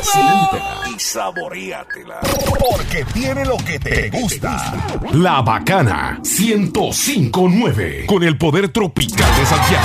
Siéntela y saboreatela. Porque tiene lo que te gusta. La Bacana 105.9 con el poder tropical de Santiago.